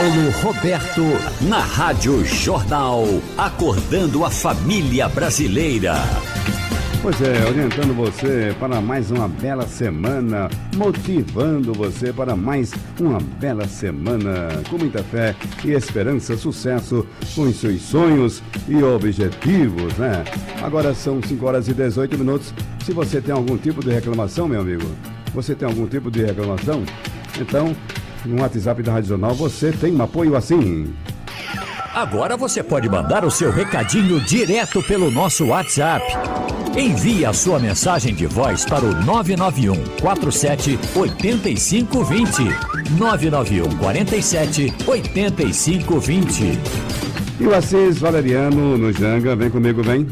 Paulo Roberto, na Rádio Jornal, acordando a família brasileira. Pois é, orientando você para mais uma bela semana, motivando você para mais uma bela semana, com muita fé e esperança, sucesso com os seus sonhos e objetivos, né? Agora são 5h18. Se você tem algum tipo de reclamação, meu amigo, você tem algum tipo de reclamação? Então, no WhatsApp da Rádio Jornal você tem um apoio assim. Agora você pode mandar o seu recadinho direto pelo nosso WhatsApp. Envie a sua mensagem de voz para o 991 47 8520. 991 47 8520. E o Assis Valeriano no Janga, vem comigo, vem.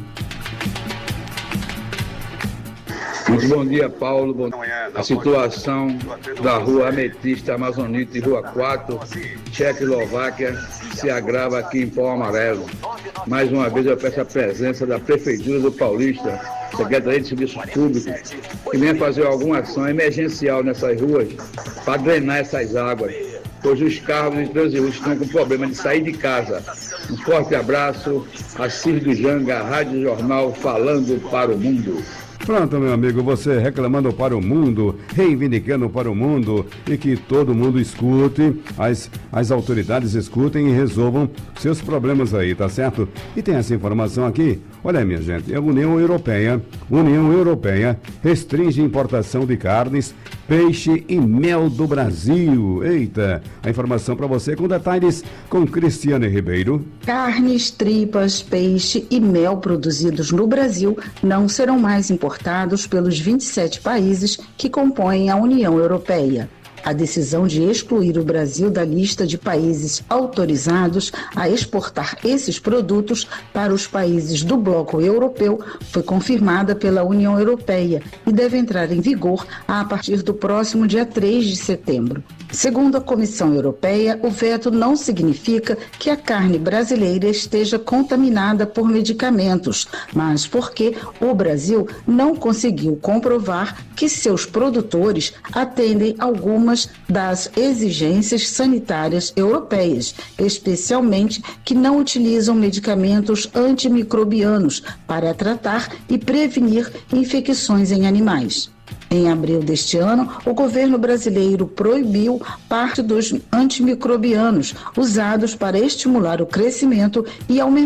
Muito bom dia, Paulo. A situação da rua Ametista Amazonita e Rua 4, Tchecoslováquia, se agrava aqui em Pau Amarelo. Mais uma vez eu peço a presença da Prefeitura do Paulista, Secretaria de Serviços Públicos, que venha fazer alguma ação emergencial nessas ruas para drenar essas águas, pois os carros e transeuntes estão com problema de sair de casa. Um forte abraço, Assis do Janga, Rádio Jornal, falando para o mundo. Pronto, meu amigo, você reclamando para o mundo, reivindicando para o mundo e que todo mundo escute, as autoridades escutem e resolvam seus problemas aí, tá certo? E tem essa informação aqui, olha minha gente, a União Europeia restringe a importação de carnes, peixe e mel do Brasil. Eita, a informação para você com detalhes com Cristiane Ribeiro. Carnes, tripas, peixe e mel produzidos no Brasil não serão mais importados pelos 27 países que compõem a União Europeia. A decisão de excluir o Brasil da lista de países autorizados a exportar esses produtos para os países do bloco europeu foi confirmada pela União Europeia e deve entrar em vigor a partir do próximo dia 3 de setembro. Segundo a Comissão Europeia, o veto não significa que a carne brasileira esteja contaminada por medicamentos, mas porque o Brasil não conseguiu comprovar que seus produtores atendem algumas das exigências sanitárias europeias, especialmente que não utilizam medicamentos antimicrobianos para tratar e prevenir infecções em animais. Em abril deste ano, o governo brasileiro proibiu parte dos antimicrobianos usados para estimular o crescimento e aumentar